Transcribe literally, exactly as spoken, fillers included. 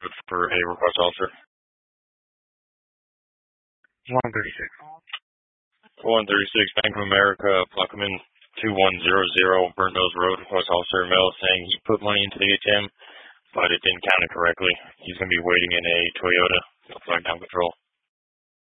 for a request, officer. one thirty-six. one thirty-six, Bank of America, Pluckerman two one zero zero, Burnt Nose Road, request officer mail saying he put money into the A T M, but it didn't count it correctly. He's going to be waiting in a Toyota. Flag down control.